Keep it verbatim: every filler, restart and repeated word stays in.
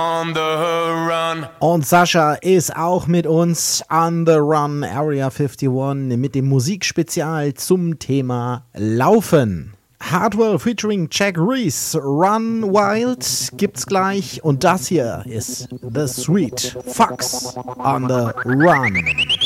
On the Run. Und Sascha ist auch mit uns on the Run, Area einundfünfzig, mit dem Musikspezial zum Thema Laufen. Hardwell featuring Jack Reese, Run Wild gibt's gleich und das hier ist The Sweet Fox on the Run.